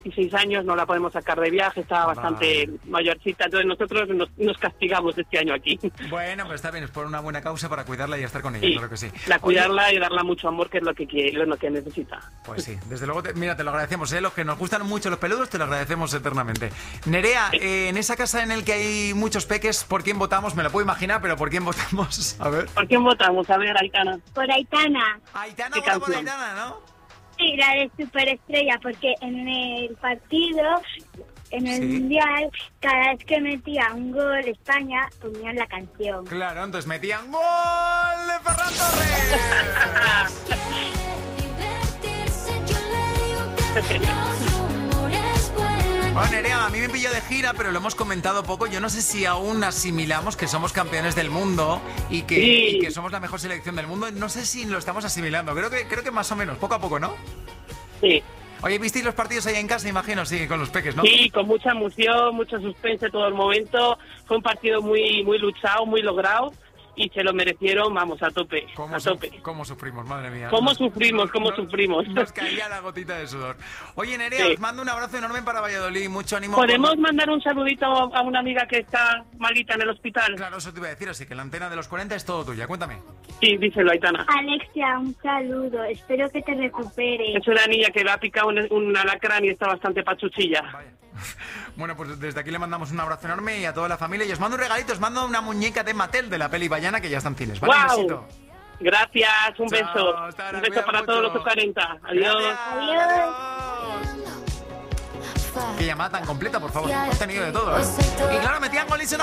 16 años, no la podemos sacar de viaje, está bastante mayorcita, entonces nosotros nos castigamos este año aquí. Bueno, pues está bien, es por una buena causa para cuidarla y estar con ella, Sí, claro que sí. cuidarla y darle mucho amor, que es lo que necesita. Pues sí, desde luego, mira, te lo agradecemos, ¿eh? Los que nos gustan mucho los peludos, te lo agradecemos eternamente. Nerea, en esa casa en el que hay muchos peques, ¿por quién votamos? Me lo puedo imaginar, pero ¿por quién votamos? A ver. ¿Por quién votamos? A ver, Aitana. Por Aitana. Aitana, ¿Qué vota por canción? Aitana, ¿no? Sí, la de Superestrella, porque en el partido, en el Mundial, cada vez que metía un gol España, ponían la canción. Claro, entonces metían ¡gol de Ferran Torres! Bueno, Nerea, a mí me pilló de gira, pero lo hemos comentado poco. Yo no sé si aún asimilamos que somos campeones del mundo y que somos la mejor selección del mundo. No sé si lo estamos asimilando. Creo que más o menos, poco a poco, ¿no? Sí. Oye, ¿visteis los partidos ahí en casa, imagino? Sí, con los peques, ¿no? Sí, con mucha emoción, mucho suspense todo el momento. Fue un partido muy luchado, muy logrado. Y se lo merecieron, vamos, a tope. ¿Cómo sufrimos, madre mía? ¿Cómo sufrimos? Nos caía la gotita de sudor. Oye, Nerea, os mando un abrazo enorme para Valladolid, mucho ánimo. ¿Podemos mandar un saludito a una amiga que está malita en el hospital? Claro, eso te iba a decir, así que la antena de los 40 es todo tuya, cuéntame. Sí, díselo, Aitana. Alexia, un saludo, espero que te recuperes. Es una niña que le ha picado un alacrán y está bastante pachuchilla. Vaya. Bueno, pues desde aquí le mandamos un abrazo enorme y a toda la familia. Y os mando un regalito, os mando una muñeca de Mattel de la peli Bayana que ya está en cines. ¿Vale? ¡Wow! Un besito. Gracias, un Chao, beso. hasta ahora, Un beso cuida para mucho. todos los 40. Adiós. Adiós. Qué llamada tan completa, por favor. Hemos tenido de todo, ¿eh? Y claro, metían gol y se